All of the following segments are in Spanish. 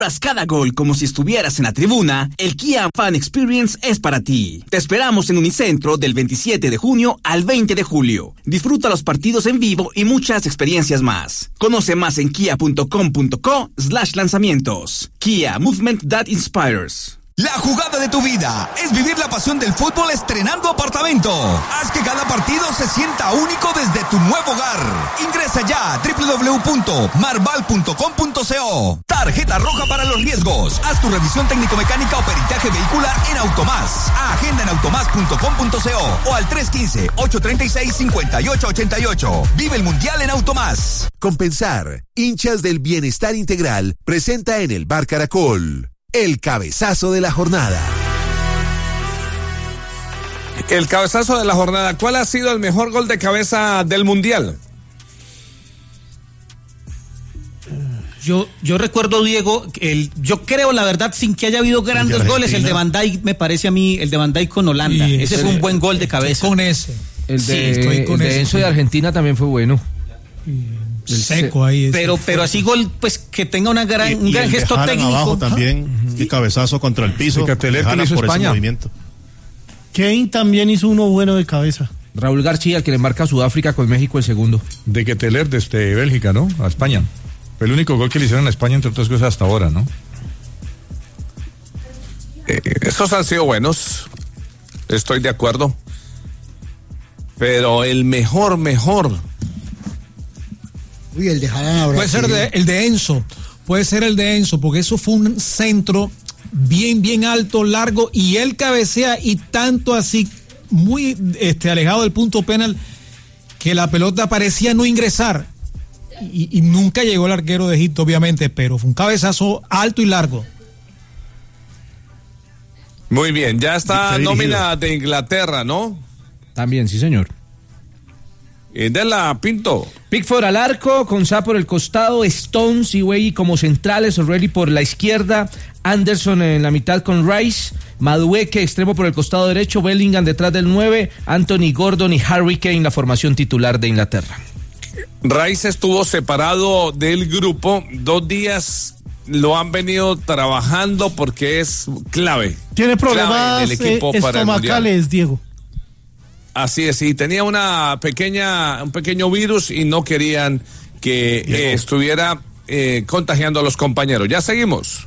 Tras cada gol como si estuvieras en la tribuna, el Kia Fan Experience es para ti. Te esperamos en Unicentro del 27 de junio al 20 de julio. Disfruta los partidos en vivo y muchas experiencias más. Conoce más en kia.com.co/lanzamientos. Kia, movement that inspires. La jugada de tu vida es vivir la pasión del fútbol estrenando apartamento. Haz que cada partido se sienta único desde tu nuevo hogar. Ingresa ya a www.marval.com.co. Tarjeta roja para los riesgos. Haz tu revisión técnico-mecánica o peritaje vehicular en Automás. Agenda en automás.com.co o al 315-836-5888. Vive el Mundial en Automás. Compensar, hinchas del bienestar integral, presenta en el Bar Caracol el cabezazo de la jornada. El cabezazo de la jornada. ¿Cuál ha sido el mejor gol de cabeza del Mundial? Yo recuerdo, Diego, yo creo, la verdad, sin que haya habido grandes goles, el de Van Dijk, me parece a mí, el de Van Dijk con Holanda. Sí, ese fue un buen gol de cabeza. Con ese. El de Enzo de Argentina también fue bueno. Seco ahí. Pero así gol, pues que tenga un gran gesto técnico. Abajo también, y cabezazo contra el piso. Que hizo por España. Ese movimiento. Kane también hizo uno bueno de cabeza. Raúl García, el que le marca a Sudáfrica con México el segundo. De Keteler desde Bélgica, ¿no? A España. Fue el único gol que le hicieron a España, entre otras cosas, hasta ahora, ¿no? Esos han sido buenos. Estoy de acuerdo. Pero el mejor. Uy, el de Haaland. Puede ser el de Enzo. Puede ser el de Enzo, porque eso fue un centro bien alto, largo, y él cabecea y tanto así, muy alejado del punto penal, que la pelota parecía no ingresar. Y nunca llegó el arquero de Egipto, obviamente, pero fue un cabezazo alto y largo. Muy bien, ya está nómina de Inglaterra, ¿no? También, sí, señor. De la Pinto. Pickford al arco, Konsa por el costado, Stones y Wey como centrales, O'Reilly por la izquierda, Anderson en la mitad con Rice, Madueke extremo por el costado derecho, Bellingham detrás del 9, Anthony Gordon y Harry Kane la formación titular de Inglaterra. Rice estuvo separado del grupo 2 días, lo han venido trabajando porque es clave. Tiene problemas en el equipo estomacales, Diego. Así es, y tenía un pequeño virus y no querían que estuviera contagiando a los compañeros. Ya seguimos.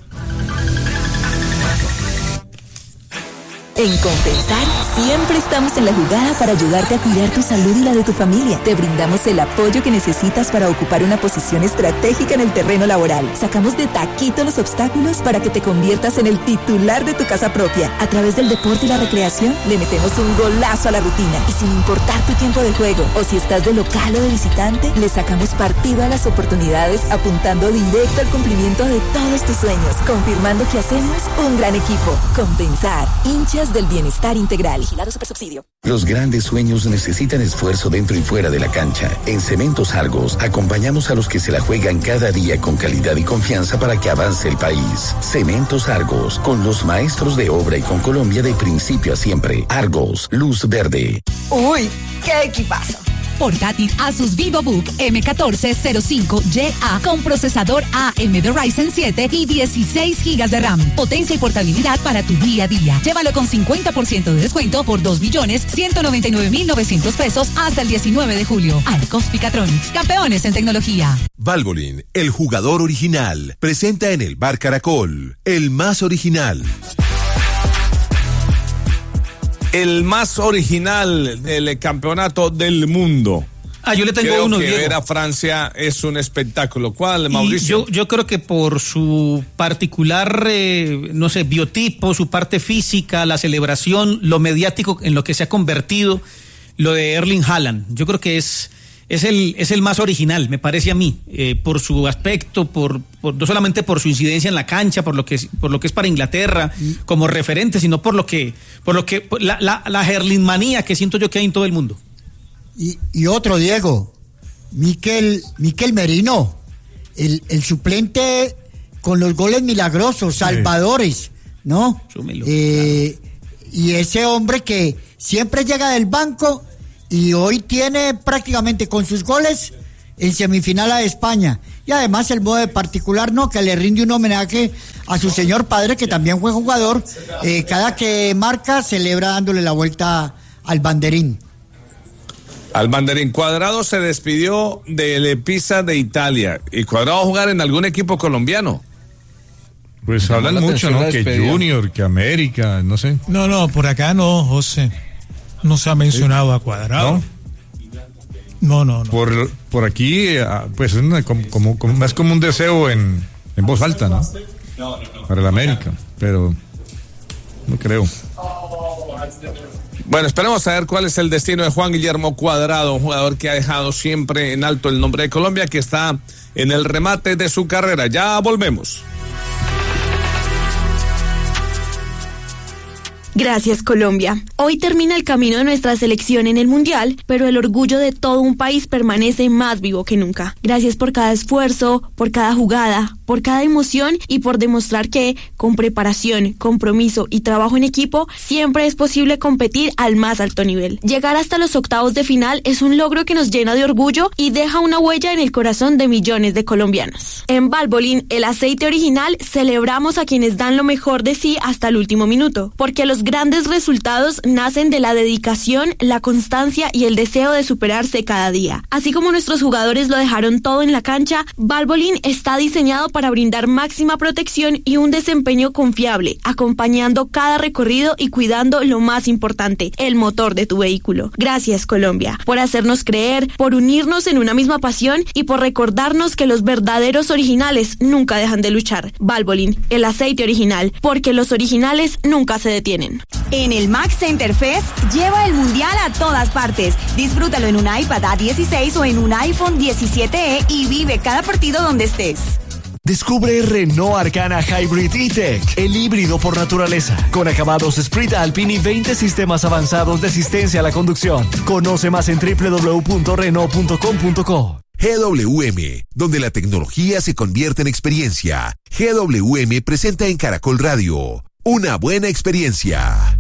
En Compensar siempre estamos en la jugada para ayudarte a cuidar tu salud y la de tu familia. Te brindamos el apoyo que necesitas para ocupar una posición estratégica en el terreno laboral. Sacamos de taquito los obstáculos para que te conviertas en el titular de tu casa propia. A través del deporte y la recreación le metemos un golazo a la rutina. Y sin importar tu tiempo de juego o si estás de local o de visitante, le sacamos partido a las oportunidades apuntando directo al cumplimiento de todos tus sueños, confirmando que hacemos un gran equipo. Compensar, hinchas del bienestar integral. Vigilado Supersubsidio. Los grandes sueños necesitan esfuerzo dentro y fuera de la cancha. En Cementos Argos acompañamos a los que se la juegan cada día con calidad y confianza para que avance el país. Cementos Argos, con los maestros de obra y con Colombia de principio a siempre. Argos, luz verde. ¡Uy, qué equipazo! Portátil Asus VivoBook M1405YA con procesador AM de Ryzen 7 y 16 GB de RAM. Potencia y portabilidad para tu día a día. Llévalo con 50% de descuento por 2.199.900 pesos hasta el 19 de julio. Arcos Picatronics, campeones en tecnología. Valvoline, el jugador original, presenta en el Bar Caracol, el más original. El más original del campeonato del mundo. Yo le tengo creo uno, que Diego. Ver a Francia es un espectáculo. ¿Cuál, Mauricio? Yo creo que por su particular, biotipo, su parte física, la celebración, lo mediático en lo que se ha convertido, lo de Erling Haaland. Yo creo que es el más original, me parece a mí, por su aspecto, no solamente por su incidencia en la cancha, por lo que es para Inglaterra como referente, sino por la Herlingmanía que siento yo que hay en todo el mundo. Y otro, Diego, Mikel Merino, el suplente con los goles milagrosos, salvadores, ¿no? Y ese hombre que siempre llega del banco y hoy tiene prácticamente con sus goles en semifinal a España. y además el modo de particular, ¿no? Que le rinde un homenaje a su señor padre, que también fue jugador. Cada que marca, celebra dándole la vuelta al banderín. Al banderín. Cuadrado se despidió del Pisa de Italia. ¿Y Cuadrado va a jugar en algún equipo colombiano? Pues hablan mucho, ¿no? Que Junior, que América, no sé. No, por acá no, José. No se ha mencionado a Cuadrado. No. Por aquí, pues es más como un deseo en voz alta, ¿no? Para el América, pero no creo. Bueno, esperemos a ver cuál es el destino de Juan Guillermo Cuadrado, un jugador que ha dejado siempre en alto el nombre de Colombia, que está en el remate de su carrera. Ya volvemos. Gracias, Colombia. Hoy termina el camino de nuestra selección en el Mundial, pero el orgullo de todo un país permanece más vivo que nunca. Gracias por cada esfuerzo, por cada jugada, por cada emoción y por demostrar que, con preparación, compromiso y trabajo en equipo, siempre es posible competir al más alto nivel. Llegar hasta los octavos de final es un logro que nos llena de orgullo y deja una huella en el corazón de millones de colombianos. En Valvoline, el aceite original, celebramos a quienes dan lo mejor de sí hasta el último minuto, porque los grandes resultados nacen de la dedicación, la constancia y el deseo de superarse cada día. Así como nuestros jugadores lo dejaron todo en la cancha, Valvoline está diseñado para brindar máxima protección y un desempeño confiable, acompañando cada recorrido y cuidando lo más importante, el motor de tu vehículo. Gracias, Colombia, por hacernos creer, por unirnos en una misma pasión y por recordarnos que los verdaderos originales nunca dejan de luchar. Valvoline, el aceite original, porque los originales nunca se detienen. En el Max Center Fest, lleva el Mundial a todas partes. Disfrútalo en un iPad A16 o en un iPhone 17e y vive cada partido donde estés. Descubre Renault Arcana Hybrid E-Tech, el híbrido por naturaleza, con acabados Sprint Alpine y 20 sistemas avanzados de asistencia a la conducción. Conoce más en www.renault.com.co. GWM, donde la tecnología se convierte en experiencia. GWM presenta en Caracol Radio una buena experiencia.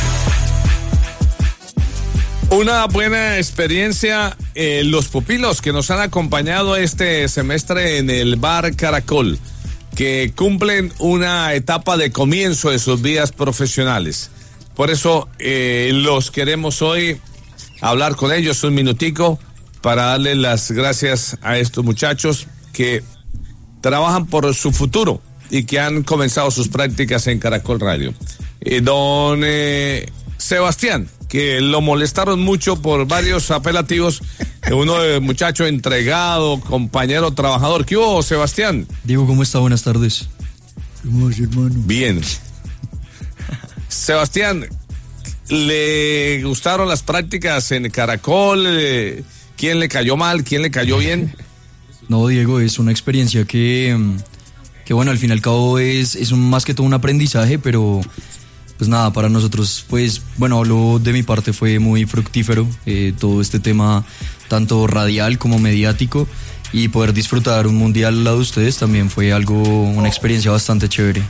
Una buena experiencia, los pupilos que nos han acompañado este semestre en el Bar Caracol, que cumplen una etapa de comienzo de sus vidas profesionales. Por eso los queremos hoy hablar con ellos un minutico para darles las gracias a estos muchachos que trabajan por su futuro y que han comenzado sus prácticas en Caracol Radio. Don Sebastián, que lo molestaron mucho por varios apelativos, uno de muchacho entregado, compañero trabajador. ¿Qué hubo, Sebastián? Diego, ¿cómo está? Buenas tardes. ¿Cómo vas, hermano? Bien. Sebastián, ¿le gustaron las prácticas en Caracol? ¿Quién le cayó mal? ¿Quién le cayó bien? No, Diego, es una experiencia que bueno, al fin y al cabo es más que todo un aprendizaje, pero pues nada, para nosotros, pues bueno, hablo de mi parte, fue muy fructífero todo este tema, tanto radial como mediático, y poder disfrutar un mundial al lado de ustedes también fue una experiencia bastante chévere.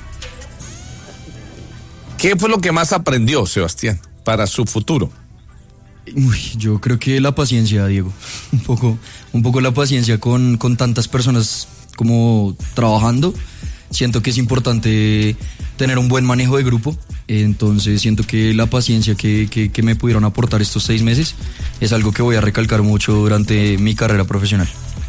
¿Qué fue lo que más aprendió, Sebastián, para su futuro? Yo creo que la paciencia, Diego, un poco la paciencia con tantas personas como trabajando. Siento que es importante tener un buen manejo de grupo, entonces siento que la paciencia que me pudieron aportar estos 6 meses es algo que voy a recalcar mucho durante mi carrera profesional.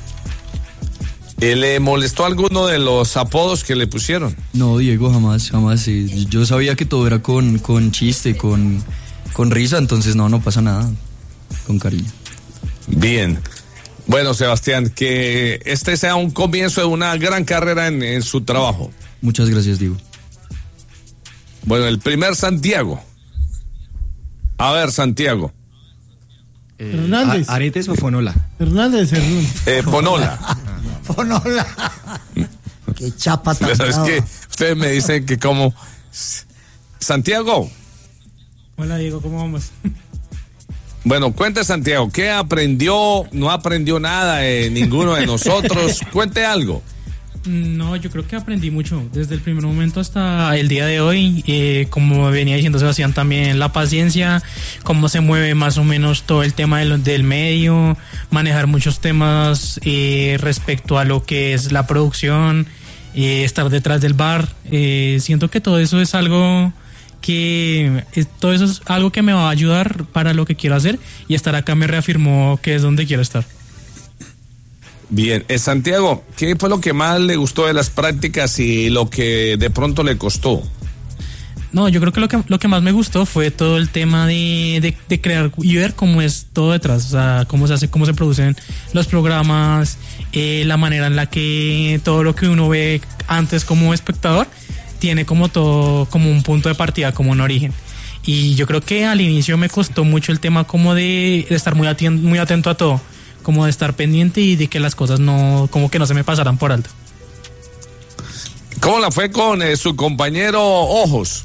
¿Le molestó alguno de los apodos que le pusieron? No, Diego, jamás. Yo sabía que todo era con chiste, con risa, entonces no pasa nada, con cariño. Bien. Bueno, Sebastián, que este sea un comienzo de una gran carrera en su trabajo. Muchas gracias, Diego. Bueno, el primer Santiago. A ver, Santiago. Hernández. ¿Aretes o Fonola? Hernández. Fonola. Fonola. Qué chapa tan Pero es brava. que ustedes me dicen que como... Santiago. Hola, Diego, ¿cómo vamos? Bueno, cuente, Santiago, ¿qué aprendió? ¿No aprendió nada ninguno de nosotros? Cuente algo. No, yo creo que aprendí mucho desde el primer momento hasta el día de hoy. Como venía diciendo Sebastián, también la paciencia, cómo se mueve más o menos todo el tema del medio, manejar muchos temas respecto a lo que es la producción, estar detrás del bar. Siento que todo eso es algo que me va a ayudar para lo que quiero hacer, y estar acá me reafirmó que es donde quiero estar. Bien, Santiago, ¿qué fue lo que más le gustó de las prácticas y lo que de pronto le costó? No, yo creo que lo que más me gustó fue todo el tema de crear y ver cómo es todo detrás, o sea, cómo se hace, cómo se producen los programas, la manera en la que todo lo que uno ve antes como espectador tiene como todo, como un punto de partida, como un origen. Y yo creo que al inicio me costó mucho el tema como de estar muy atento a todo, como de estar pendiente y de que las cosas no se me pasaran por alto. ¿Cómo la fue con su compañero Ojos?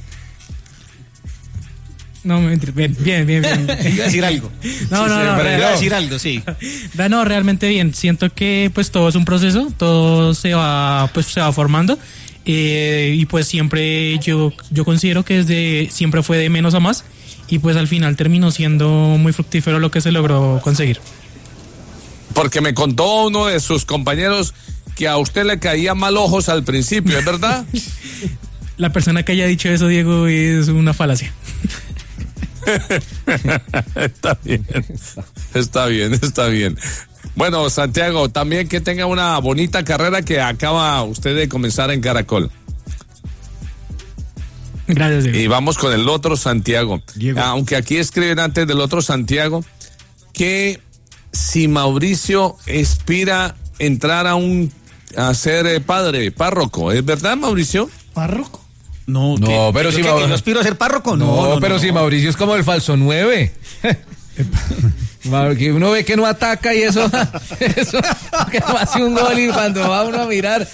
No, bien. Iba a decir algo. No, iba a decir algo, sí. No, realmente bien. Siento que pues todo es un proceso, todo se va formando. Y pues siempre yo considero que siempre fue de menos a más, y pues al final terminó siendo muy fructífero lo que se logró conseguir. Porque me contó uno de sus compañeros que a usted le caía mal Ojos al principio, ¿es verdad? La persona que haya dicho eso, Diego, es una falacia. Está bien. Bueno, Santiago, también que tenga una bonita carrera que acaba usted de comenzar en Caracol. Gracias, Diego. Y vamos con el otro Santiago. Diego. Aunque aquí escriben antes del otro Santiago que si Mauricio aspira entrar a ser párroco, ¿es verdad, Mauricio? ¿Párroco? No, pero si Mauricio no aspiro a ser párroco, no, si Mauricio es como el falso 9. Que uno ve que no ataca y eso que no hace un gol, y cuando va uno a mirar,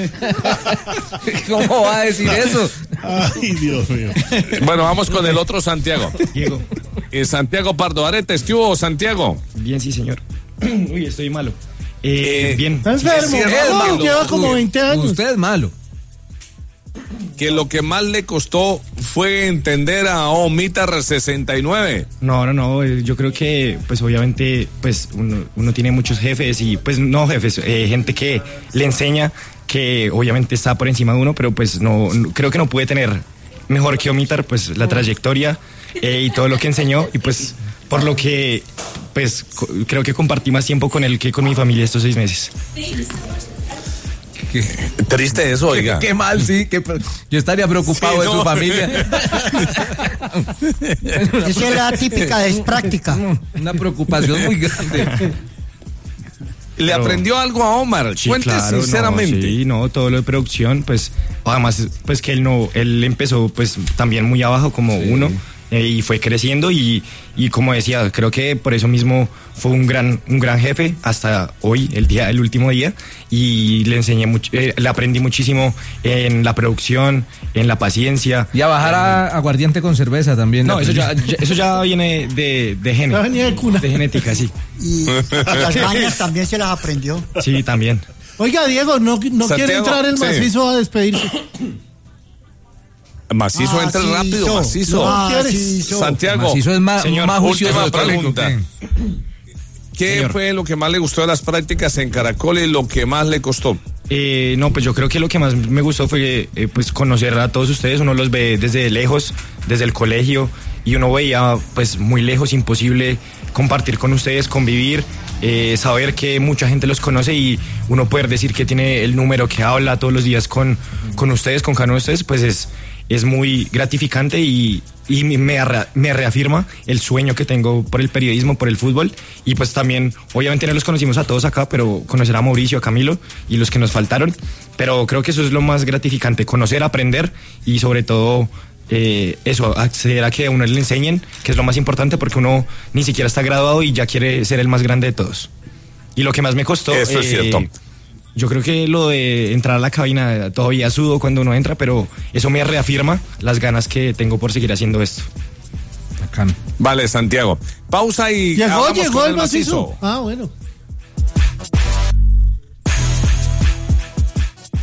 ¿cómo va a decir eso? Ay, Dios mío. Bueno, vamos con el otro Santiago. Diego. Santiago Pardo Aretes, ¿qué hubo, Santiago? Bien, sí, señor. Uy, estoy malo. Bien. Está enfermo. Lleva como 20 años. Usted es malo. Que lo que más le costó fue entender a Omitar 69. No, yo creo que pues obviamente pues uno tiene muchos jefes y pues no jefes, gente que le enseña, que obviamente está por encima de uno, pero pues no creo que no puede tener mejor que Omitar pues la trayectoria y todo lo que enseñó, y pues por lo que pues creo que compartí más tiempo con él que con mi familia estos 6 meses. Qué triste eso, oiga. Qué mal, sí. Yo estaría preocupado de su familia. Esa es la típica despráctica. Una preocupación muy grande. ¿Le aprendió algo a Omar? Sí, Cuente claro, sinceramente. Todo lo de producción, pues además pues que él empezó pues también muy abajo como uno. Y fue creciendo y como decía, creo que por eso mismo fue un gran jefe hasta hoy, el último día, y le enseñé mucho, le aprendí muchísimo en la producción, en la paciencia. Y a bajar a aguardiente con cerveza también. No, eso ya viene de genética, sí. Y las mañas también se las aprendió. Sí, también. Oiga, Diego, no quiere entrar el macizo a despedirse. Macizo entra rápido, Macizo. Santiago, Macizo es más juicioso. Última pregunta. ¿Qué fue lo que más le gustó de las prácticas en Caracol y lo que más le costó? Pues yo creo que lo que más me gustó fue pues conocer a todos ustedes. Uno los ve desde lejos, desde el colegio, y uno veía pues muy lejos, imposible compartir con ustedes, convivir, saber que mucha gente los conoce y uno poder decir que tiene el número, que habla todos los días con ustedes, con cada uno de ustedes, pues es muy gratificante y me reafirma el sueño que tengo por el periodismo, por el fútbol, y pues también, obviamente no los conocimos a todos acá, pero conocer a Mauricio, a Camilo y los que nos faltaron, pero creo que eso es lo más gratificante, conocer, aprender y sobre todo acceder a que a uno le enseñen, que es lo más importante porque uno ni siquiera está graduado y ya quiere ser el más grande de todos. Y lo que más me costó... Eso es cierto. Yo creo que lo de entrar a la cabina, todavía sudo cuando uno entra, pero eso me reafirma las ganas que tengo por seguir haciendo esto. Bacán. Vale, Santiago. Pausa y llegó el macizo. Ah, bueno.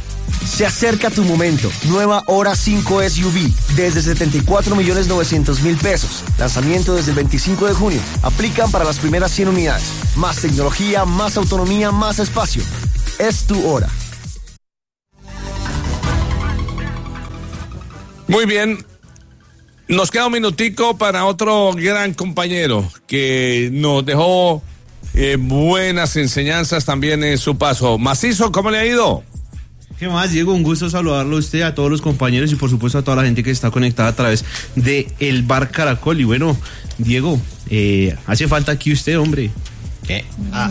Se acerca tu momento. Nueva Hora 5 SUV desde 74.900.000 pesos. Lanzamiento desde el 25 de junio. Aplican para las primeras 100 unidades. Más tecnología, más autonomía, más espacio. Es tu hora. Muy bien. Nos queda un minutico para otro gran compañero que nos dejó buenas enseñanzas también en su paso. Macizo, ¿cómo le ha ido? ¿Qué más, Diego? Un gusto saludarlo a usted, a todos los compañeros y por supuesto a toda la gente que está conectada a través de el Bar Caracol. Y bueno, Diego, hace falta aquí usted, hombre. ¿Qué?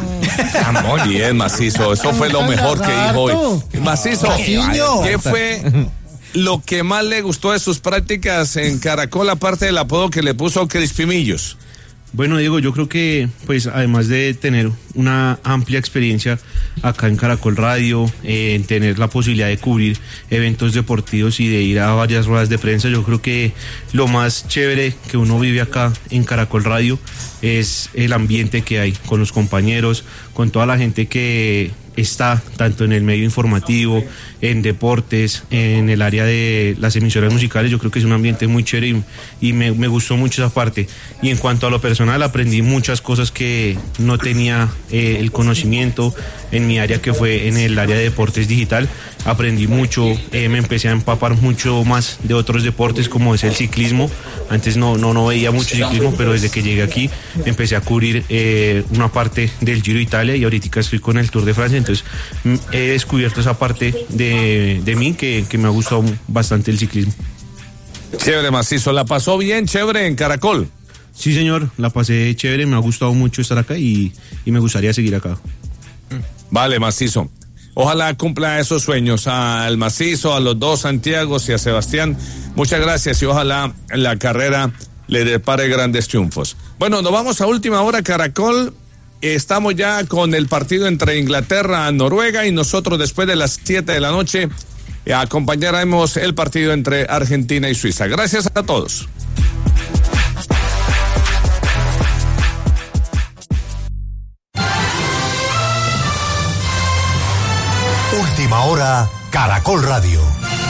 Muy bien, Macizo. Eso fue lo mejor que dijo hoy. Macizo, ¿qué fue lo que más le gustó de sus prácticas en Caracol, aparte del apodo que le puso Crispimillos? Bueno, Diego, yo creo que, pues, además de tener una amplia experiencia acá en Caracol Radio, en tener la posibilidad de cubrir eventos deportivos y de ir a varias ruedas de prensa, yo creo que lo más chévere que uno vive acá en Caracol Radio es el ambiente que hay con los compañeros, con toda la gente que está tanto en el medio informativo, en deportes, en el área de las emisoras musicales. Yo creo que es un ambiente muy chévere y me gustó mucho esa parte. Y en cuanto a lo personal, aprendí muchas cosas que no tenía el conocimiento en mi área, que fue en el área de deportes digital. Aprendí mucho, me empecé a empapar mucho más de otros deportes como es el ciclismo. Antes no veía mucho ciclismo, pero desde que llegué aquí empecé a cubrir una parte del Giro de Italia y ahorita estoy con el Tour de Francia. Entonces he descubierto esa parte de mí que me ha gustado bastante el ciclismo. Chévere, Macizo. ¿La pasó bien, chévere, en Caracol? Sí, señor, la pasé chévere, me ha gustado mucho estar acá y me gustaría seguir acá. Vale, Macizo. Ojalá cumpla esos sueños al Macizo, a los dos Santiagos y a Sebastián. Muchas gracias y ojalá la carrera le depare grandes triunfos. Bueno, nos vamos a última hora, Caracol. Estamos ya con el partido entre Inglaterra y Noruega y nosotros después de las 7 de la noche acompañaremos el partido entre Argentina y Suiza. Gracias a todos. Última hora, Caracol Radio.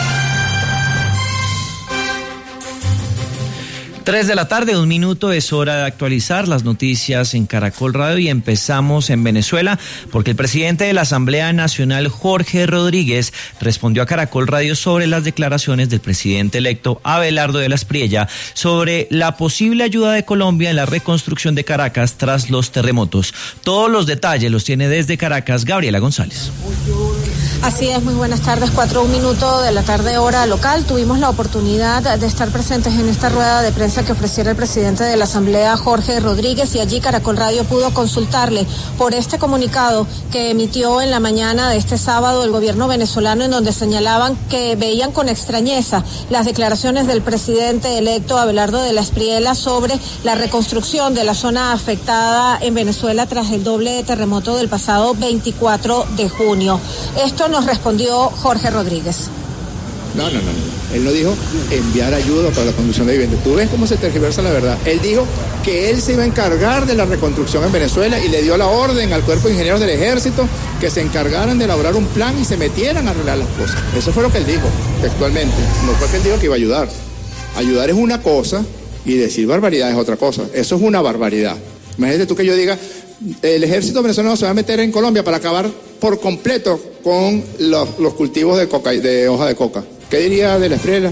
3 de la tarde, 1 minuto, es hora de actualizar las noticias en Caracol Radio y empezamos en Venezuela porque el presidente de la Asamblea Nacional, Jorge Rodríguez, respondió a Caracol Radio sobre las declaraciones del presidente electo Abelardo de la Espriella sobre la posible ayuda de Colombia en la reconstrucción de Caracas tras los terremotos. Todos los detalles los tiene desde Caracas Gabriela González. Así es, muy buenas tardes, 4:01 minuto de la tarde hora local. Tuvimos la oportunidad de estar presentes en esta rueda de prensa que ofreciera el presidente de la Asamblea, Jorge Rodríguez, y allí Caracol Radio pudo consultarle por este comunicado que emitió en la mañana de este sábado el gobierno venezolano, en donde señalaban que veían con extrañeza las declaraciones del presidente electo Abelardo de la Espriella sobre la reconstrucción de la zona afectada en Venezuela tras el doble terremoto del pasado 24 de junio. Esto nos respondió Jorge Rodríguez. No. Él no dijo enviar ayuda para la construcción de viviendas. Tú ves cómo se tergiversa la verdad. Él dijo que él se iba a encargar de la reconstrucción en Venezuela y le dio la orden al cuerpo de ingenieros del ejército que se encargaran de elaborar un plan y se metieran a arreglar las cosas. Eso fue lo que él dijo textualmente. No fue que él dijo que iba a ayudar. Ayudar es una cosa y decir barbaridad es otra cosa. Eso es una barbaridad. Imagínate tú que yo diga, el ejército venezolano se va a meter en Colombia para acabar por completo con los cultivos de coca, de hoja de coca. ¿Qué diría de la Espriella?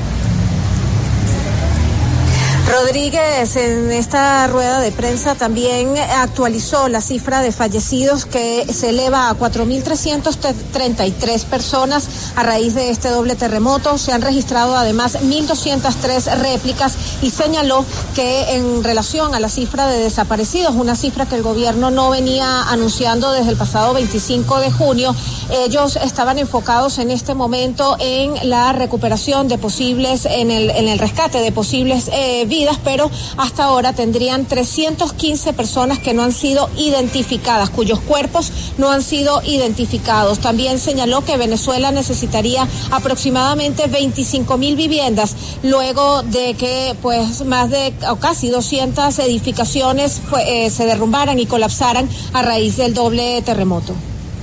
Rodríguez en esta rueda de prensa también actualizó la cifra de fallecidos, que se eleva a 4.333 personas a raíz de este doble terremoto. Se han registrado además 1.203 réplicas y señaló que en relación a la cifra de desaparecidos, una cifra que el gobierno no venía anunciando desde el pasado 25 de junio, ellos estaban enfocados en este momento en la recuperación de posibles, en el rescate de posibles vidas, pero hasta ahora tendrían 315 personas que no han sido identificadas, cuyos cuerpos no han sido identificados. También señaló que Venezuela necesitaría aproximadamente 25.000 viviendas, luego de que pues más de o casi 200 edificaciones se derrumbaran y colapsaran a raíz del doble terremoto.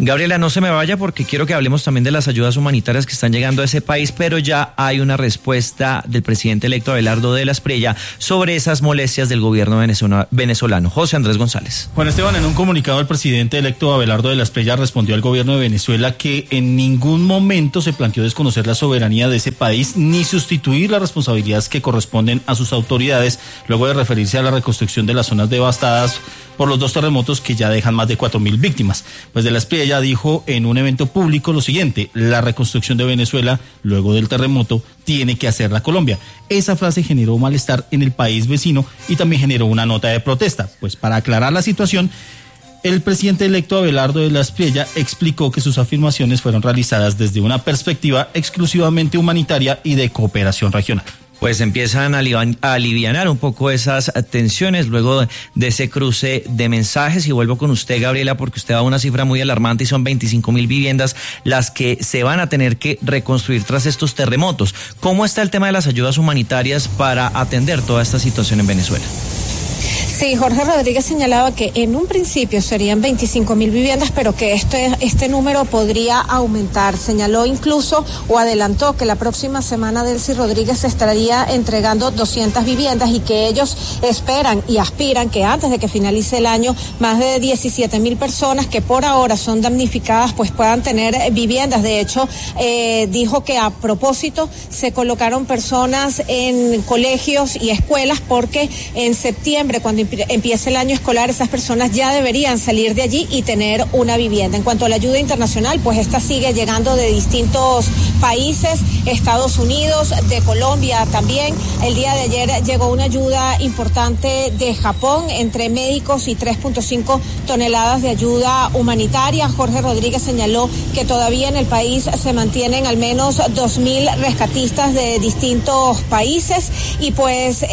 Gabriela, no se me vaya porque quiero que hablemos también de las ayudas humanitarias que están llegando a ese país, pero ya hay una respuesta del presidente electo Abelardo de la Espriella sobre esas molestias del gobierno venezolano. José Andrés González. Juan Esteban, en un comunicado el presidente electo Abelardo de la Espriella respondió al gobierno de Venezuela que en ningún momento se planteó desconocer la soberanía de ese país ni sustituir las responsabilidades que corresponden a sus autoridades, luego de referirse a la reconstrucción de las zonas devastadas por los 2 terremotos que ya dejan más de 4.000 víctimas. Pues de la Espriella dijo en un evento público lo siguiente: la reconstrucción de Venezuela luego del terremoto tiene que hacerla Colombia. Esa frase generó malestar en el país vecino y también generó una nota de protesta. Pues para aclarar la situación, el presidente electo Abelardo de la Espriella explicó que sus afirmaciones fueron realizadas desde una perspectiva exclusivamente humanitaria y de cooperación regional. Pues empiezan a alivianar un poco esas tensiones luego de ese cruce de mensajes. Y vuelvo con usted, Gabriela, porque usted da una cifra muy alarmante y son 25.000 viviendas las que se van a tener que reconstruir tras estos terremotos. ¿Cómo está el tema de las ayudas humanitarias para atender toda esta situación en Venezuela? Sí, Jorge Rodríguez señalaba que en un principio serían 25.000 viviendas, pero que este número podría aumentar. Señaló incluso o adelantó que la próxima semana Delcy Rodríguez estaría entregando 200 viviendas y que ellos esperan y aspiran que antes de que finalice el año más de 17.000 personas que por ahora son damnificadas pues puedan tener viviendas. De hecho, dijo que a propósito se colocaron personas en colegios y escuelas porque en septiembre, cuando empiece el año escolar, esas personas ya deberían salir de allí y tener una vivienda. En cuanto a la ayuda internacional, pues esta sigue llegando de distintos países, Estados Unidos, de Colombia también. El día de ayer llegó una ayuda importante de Japón, entre médicos y 3.5 toneladas de ayuda humanitaria. Jorge Rodríguez señaló que todavía en el país se mantienen al menos 2.000 rescatistas de distintos países y pues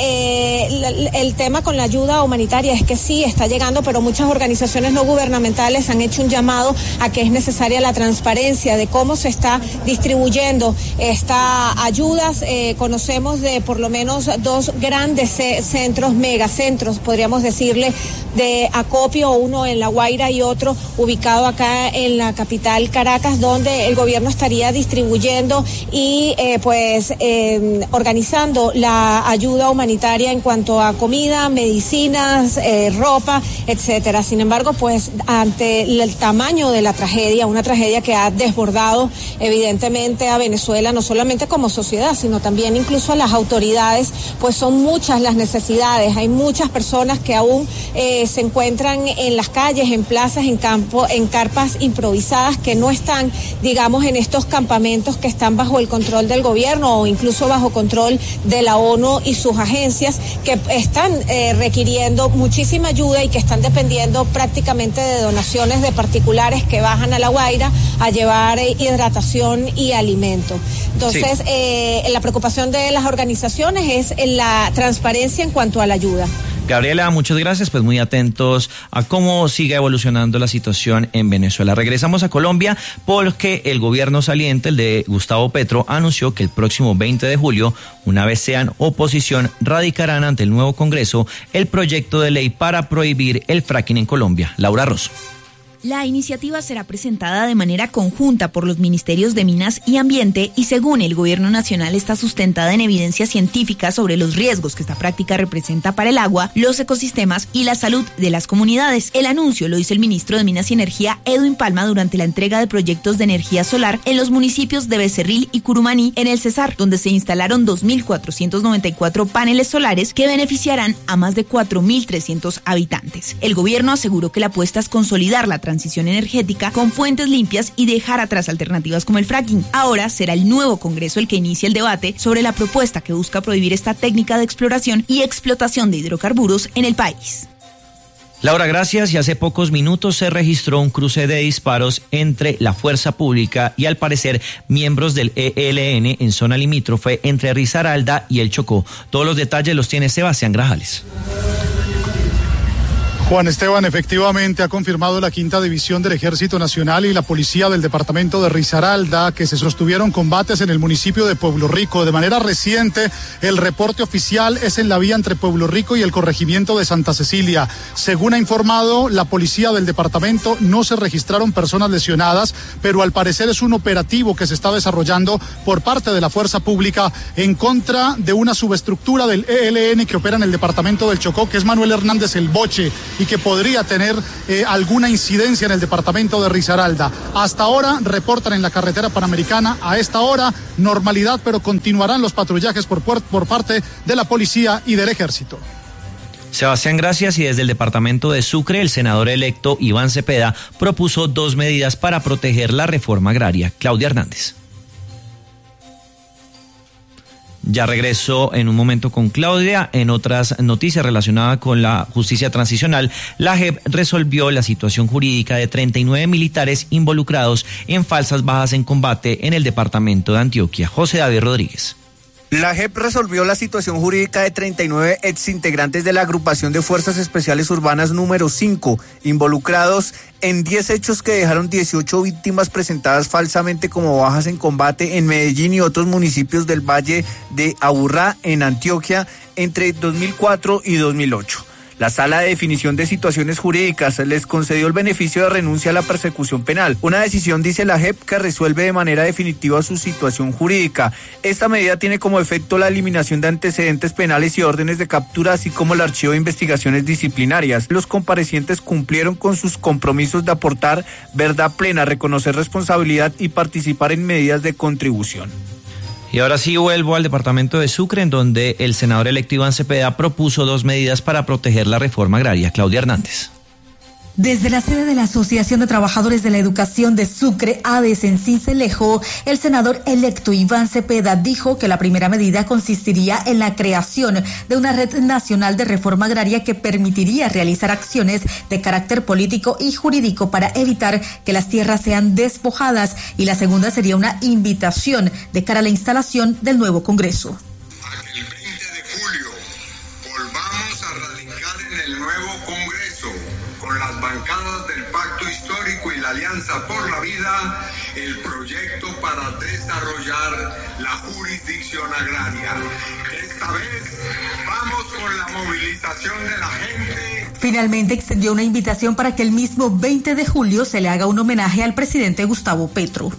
el tema con la ayuda humanitaria es que sí está llegando, pero muchas organizaciones no gubernamentales han hecho un llamado a que es necesaria la transparencia de cómo se está distribuyendo estas ayudas. Conocemos de por lo menos 2 grandes centros, megacentros, podríamos decirle, de acopio, uno en La Guaira y otro ubicado acá en la capital Caracas, donde el gobierno estaría distribuyendo y organizando la ayuda humanitaria en cuanto a comida, medicinas, ropa, etcétera. Sin embargo, pues ante el tamaño de la tragedia, una tragedia que ha desbordado evidentemente a Venezuela, no solamente como sociedad, sino también incluso a las autoridades, pues son muchas las necesidades. Hay muchas personas que aún se encuentran en las calles, en plazas, en carpas improvisadas, que no están, digamos, en estos campamentos que están bajo el control del gobierno o incluso bajo control de la ONU y sus agencias, que están requiriendo muchísima ayuda y que están dependiendo prácticamente de donaciones de particulares que bajan a La Guaira a llevar hidratación y alimento. Entonces, la preocupación de las organizaciones es la transparencia en cuanto a la ayuda. Gabriela, muchas gracias, pues muy atentos a cómo sigue evolucionando la situación en Venezuela. Regresamos a Colombia porque el gobierno saliente, el de Gustavo Petro, anunció que el próximo 20 de julio, una vez sean oposición, radicarán ante el nuevo Congreso el proyecto de ley para prohibir el fracking en Colombia. Laura Rosso. La iniciativa será presentada de manera conjunta por los ministerios de Minas y Ambiente y según el gobierno nacional está sustentada en evidencia científica sobre los riesgos que esta práctica representa para el agua, los ecosistemas y la salud de las comunidades. El anuncio lo hizo el ministro de Minas y Energía, Edwin Palma, durante la entrega de proyectos de energía solar en los municipios de Becerril y Curumaní en el Cesar, donde se instalaron 2.494 paneles solares que beneficiarán a más de 4.300 habitantes. El gobierno aseguró que la apuesta es consolidar la transición energética con fuentes limpias y dejar atrás alternativas como el fracking. Ahora será el nuevo Congreso el que inicie el debate sobre la propuesta que busca prohibir esta técnica de exploración y explotación de hidrocarburos en el país. Laura, gracias. Y hace pocos minutos se registró un cruce de disparos entre la fuerza pública y al parecer miembros del ELN en zona limítrofe entre Risaralda y El Chocó. Todos los detalles los tiene Sebastián Grajales. Juan Esteban, efectivamente ha confirmado la 5ª División del Ejército Nacional y la Policía del Departamento de Risaralda que se sostuvieron combates en el municipio de Pueblo Rico. De manera reciente, el reporte oficial es en la vía entre Pueblo Rico y el corregimiento de Santa Cecilia. Según ha informado la Policía del Departamento, no se registraron personas lesionadas, pero al parecer es un operativo que se está desarrollando por parte de la Fuerza Pública en contra de una subestructura del ELN que opera en el departamento del Chocó, que es Manuel Hernández El Boche, y que podría tener alguna incidencia en el departamento de Risaralda. Hasta ahora reportan en la carretera panamericana, a esta hora normalidad, pero continuarán los patrullajes por parte de la policía y del ejército. Sebastián, gracias. Y desde el departamento de Sucre, el senador electo Iván Cepeda propuso 2 medidas para proteger la reforma agraria. Claudia Hernández. Ya regreso en un momento con Claudia. En otras noticias relacionadas con la justicia transicional, la JEP resolvió la situación jurídica de 39 militares involucrados en falsas bajas en combate en el departamento de Antioquia. José David Rodríguez. La JEP resolvió la situación jurídica de 39 exintegrantes de la Agrupación de Fuerzas Especiales Urbanas número 5, involucrados en 10 hechos que dejaron 18 víctimas presentadas falsamente como bajas en combate en Medellín y otros municipios del Valle de Aburrá, en Antioquia, entre 2004 y 2008. La Sala de Definición de Situaciones Jurídicas les concedió el beneficio de renuncia a la persecución penal. Una decisión, dice la JEP, que resuelve de manera definitiva su situación jurídica. Esta medida tiene como efecto la eliminación de antecedentes penales y órdenes de captura, así como el archivo de investigaciones disciplinarias. Los comparecientes cumplieron con sus compromisos de aportar verdad plena, reconocer responsabilidad y participar en medidas de contribución. Y ahora sí vuelvo al departamento de Sucre, en donde el senador electo Iván Cepeda propuso 2 medidas para proteger la reforma agraria. Claudia Hernández. Desde la sede de la Asociación de Trabajadores de la Educación de Sucre, ADES, en Sincelejo, el senador electo Iván Cepeda dijo que la primera medida consistiría en la creación de una red nacional de reforma agraria que permitiría realizar acciones de carácter político y jurídico para evitar que las tierras sean despojadas, y la segunda sería una invitación de cara a la instalación del nuevo Congreso. El 20 de julio volvamos a radicar en el nuevo Congreso, con las bancadas del Pacto Histórico y la Alianza por la Vida, el proyecto para desarrollar la jurisdicción agraria. Esta vez vamos con la movilización de la gente. Finalmente extendió una invitación para que el mismo 20 de julio se le haga un homenaje al presidente Gustavo Petro.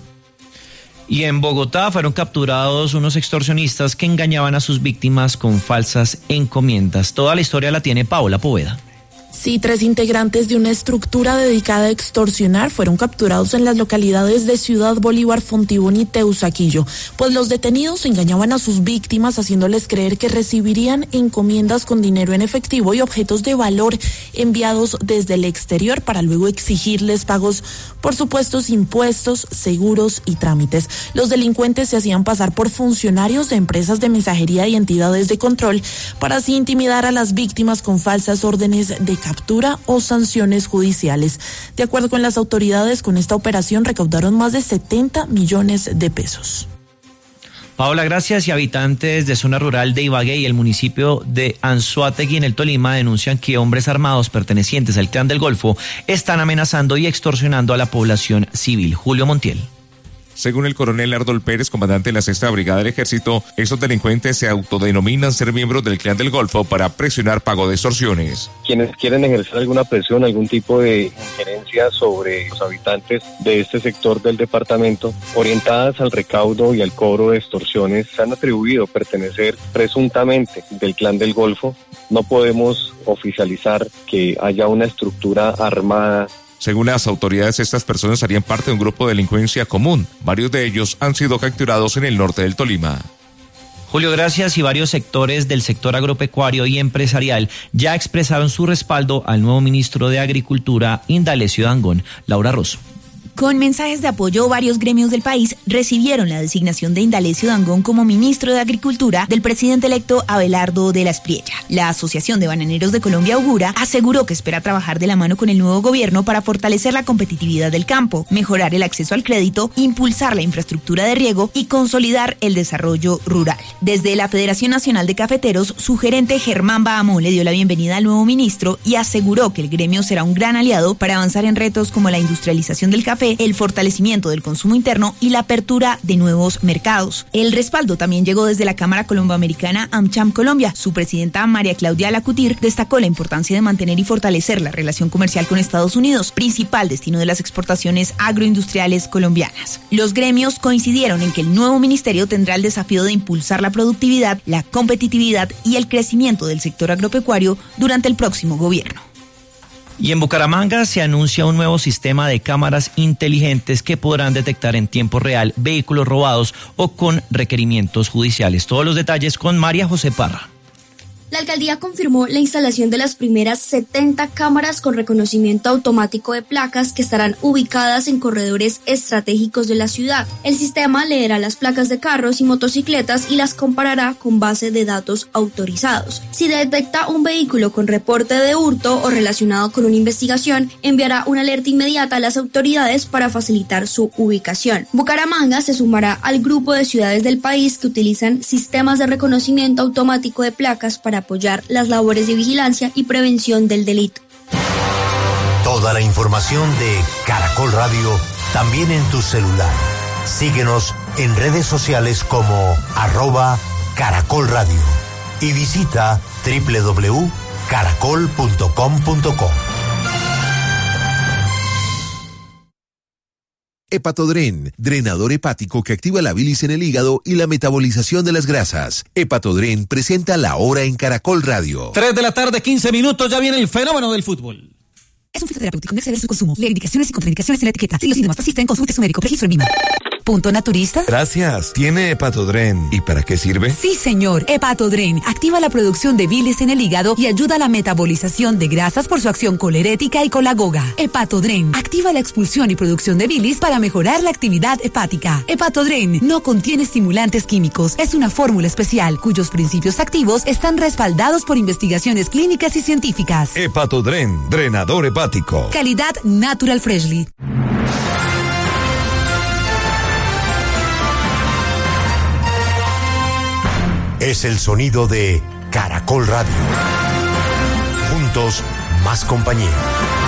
Y en Bogotá fueron capturados unos extorsionistas que engañaban a sus víctimas con falsas encomiendas. Toda la historia la tiene Paola Poveda. Sí, 3 integrantes de una estructura dedicada a extorsionar fueron capturados en las localidades de Ciudad Bolívar, Fontibón y Teusaquillo, pues los detenidos engañaban a sus víctimas haciéndoles creer que recibirían encomiendas con dinero en efectivo y objetos de valor enviados desde el exterior para luego exigirles pagos por supuestos impuestos, seguros y trámites. Los delincuentes se hacían pasar por funcionarios de empresas de mensajería y entidades de control para así intimidar a las víctimas con falsas órdenes de captura o sanciones judiciales. De acuerdo con las autoridades, con esta operación recaudaron más de 70 millones de pesos. Paola, gracias. Y habitantes de zona rural de Ibagué y el municipio de Anzoátegui en el Tolima denuncian que hombres armados pertenecientes al Clan del Golfo están amenazando y extorsionando a la población civil. Julio Montiel. Según el coronel Ardol Pérez, comandante de la 6ª Brigada del Ejército, estos delincuentes se autodenominan ser miembros del Clan del Golfo para presionar pago de extorsiones. Quienes quieren ejercer alguna presión, algún tipo de injerencia sobre los habitantes de este sector del departamento, orientadas al recaudo y al cobro de extorsiones, se han atribuido pertenecer presuntamente del Clan del Golfo. No podemos oficializar que haya una estructura armada. Según las autoridades, estas personas harían parte de un grupo de delincuencia común. Varios de ellos han sido capturados en el norte del Tolima. Julio, gracias. Y varios sectores del sector agropecuario y empresarial ya expresaron su respaldo al nuevo ministro de Agricultura, Indalecio Dangond. Laura Rosso. Con mensajes de apoyo, varios gremios del país recibieron la designación de Indalecio Dangond como ministro de Agricultura del presidente electo Abelardo de la Espriella. La Asociación de Bananeros de Colombia Augura aseguró que espera trabajar de la mano con el nuevo gobierno para fortalecer la competitividad del campo, mejorar el acceso al crédito, impulsar la infraestructura de riego y consolidar el desarrollo rural. Desde la Federación Nacional de Cafeteros, su gerente Germán Bahamón le dio la bienvenida al nuevo ministro y aseguró que el gremio será un gran aliado para avanzar en retos como la industrialización del café, el fortalecimiento del consumo interno y la apertura de nuevos mercados. El respaldo también llegó desde la Cámara Colomboamericana AmCham Colombia. Su presidenta María Claudia Alacutir destacó la importancia de mantener y fortalecer la relación comercial con Estados Unidos, principal destino de las exportaciones agroindustriales colombianas. Los gremios coincidieron en que el nuevo ministerio tendrá el desafío de impulsar la productividad, la competitividad y el crecimiento del sector agropecuario durante el próximo gobierno. Y en Bucaramanga se anuncia un nuevo sistema de cámaras inteligentes que podrán detectar en tiempo real vehículos robados o con requerimientos judiciales. Todos los detalles con María José Parra. La alcaldía confirmó la instalación de las primeras 70 cámaras con reconocimiento automático de placas que estarán ubicadas en corredores estratégicos de la ciudad. El sistema leerá las placas de carros y motocicletas y las comparará con base de datos autorizados. Si detecta un vehículo con reporte de hurto o relacionado con una investigación, enviará una alerta inmediata a las autoridades para facilitar su ubicación. Bucaramanga se sumará al grupo de ciudades del país que utilizan sistemas de reconocimiento automático de placas para apoyar las labores de vigilancia y prevención del delito. Toda la información de Caracol Radio también en tu celular. Síguenos en redes sociales como @Caracol Radio y visita www.caracol.com.co. Hepatodren, drenador hepático que activa la bilis en el hígado y la metabolización de las grasas. Hepatodren presenta La Hora en Caracol Radio. 3 de la tarde, 15 minutos, ya viene el fenómeno del fútbol. Es un fitoterapéutico, no exceder su consumo. Lee indicaciones y contraindicaciones en la etiqueta. Si los síntomas persisten, consulte a su médico. Registro en VIMA. ¿Punto naturista? Gracias. ¿Tiene Hepatodren? ¿Y para qué sirve? Sí, señor. Hepatodren activa la producción de bilis en el hígado y ayuda a la metabolización de grasas por su acción colerética y colagoga. Hepatodren activa la expulsión y producción de bilis para mejorar la actividad hepática. Hepatodren no contiene estimulantes químicos. Es una fórmula especial cuyos principios activos están respaldados por investigaciones clínicas y científicas. Hepatodren, drenador hepático. Calidad Natural Freshly. Es el sonido de Caracol Radio. Juntos, más compañía.